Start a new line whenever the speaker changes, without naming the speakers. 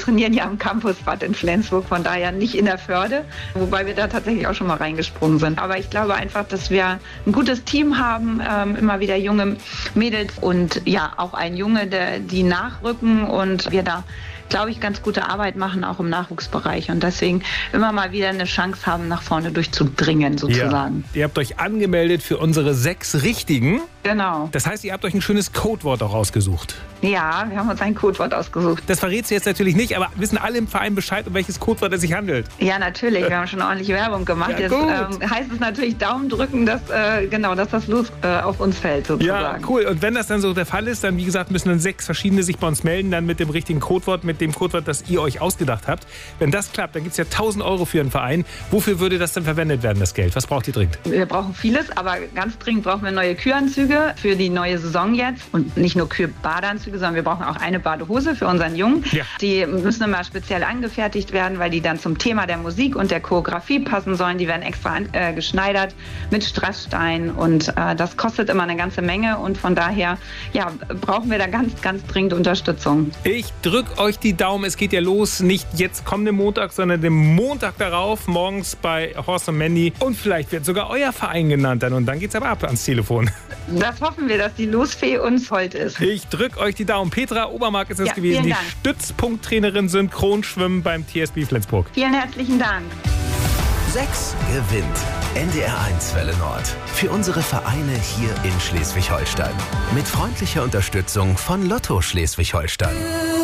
trainieren ja am Campusbad in Flensburg, von daher nicht in der Förde, wobei wir da tatsächlich auch schon mal reingesprungen sind. Aber ich glaube einfach, dass wir ein gutes Team haben, immer wieder junge Mädels und ja, auch ein Junge, die nachrücken und wir da, glaube ich, ganz gute Arbeit machen, auch im Nachwuchsbereich und deswegen immer mal wieder eine Chance haben, nach vorne durchzudringen, sozusagen.
Ja. Ihr habt euch angemeldet für unsere 6 Richtigen.
Genau.
Das heißt, ihr habt euch ein schönes Codewort auch ausgesucht.
Ja, wir haben uns ein Codewort ausgesucht.
Das verrätst du jetzt natürlich nicht, aber wissen alle im Verein Bescheid, um welches Codewort es sich handelt?
Ja, natürlich. Wir haben schon ordentlich Werbung gemacht.
Ja,
jetzt heißt es natürlich Daumen drücken, dass das Los auf uns fällt, sozusagen.
Ja, cool. Und wenn das dann so der Fall ist, dann, wie gesagt, müssen dann 6 verschiedene sich bei uns melden, dann mit dem richtigen Codewort, mit dem Codewort, das ihr euch ausgedacht habt. Wenn das klappt, dann gibt es ja 1.000 € für einen Verein. Wofür würde das dann verwendet werden, das Geld? Was braucht ihr dringend?
Wir brauchen vieles, aber ganz dringend brauchen wir neue Kühlanzüge für die neue Saison jetzt. Und nicht nur Kühlbadeanzüge, sondern wir brauchen auch eine Badehose für unseren Jungen. Ja. Die müssen immer speziell angefertigt werden, weil die dann zum Thema der Musik und der Choreografie passen sollen. Die werden extra geschneidert mit Strassstein und das kostet immer eine ganze Menge und von daher brauchen wir da ganz, ganz dringend Unterstützung.
Ich drücke euch die Daumen. Es geht ja los, nicht jetzt kommenden Montag, sondern den Montag darauf, morgens bei Horst und Mandy. Und vielleicht wird sogar euer Verein genannt dann. Und dann geht's aber ab ans Telefon.
Das hoffen wir, dass die Losfee uns hold ist.
Ich drücke euch die Daumen. Petra Obermark ist es gewesen, die Stützpunkttrainerin Synchronschwimmen beim TSB Flensburg.
Vielen herzlichen Dank.
6 gewinnt. NDR 1 Welle Nord. Für unsere Vereine hier in Schleswig-Holstein. Mit freundlicher Unterstützung von Lotto Schleswig-Holstein.